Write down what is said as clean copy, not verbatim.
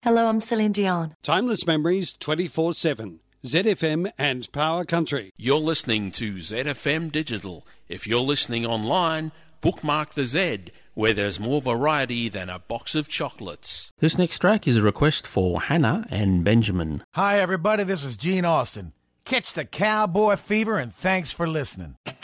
Hello, I'm Celine Dion. Timeless memories 24/7. ZFM and Power Country. You're listening to ZFM Digital. If you're listening online, bookmark the Z, where there's more variety than a box of chocolates. This next track is a request for Hannah and Benjamin. Hi, everybody. This is Gene Austin. Catch the cowboy fever, and thanks for listening.